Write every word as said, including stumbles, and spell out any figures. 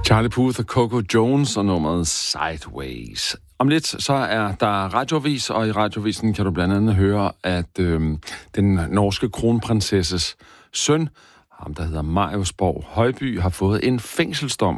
Charlie Puth og Coco Jones og nummeret Sideways. Om lidt så er der radioavis, og i radiovisen kan du blandt andet høre, at øh, den norske kronprinsesses søn, ham der hedder Marius Borg Højby, har fået en fængselsdom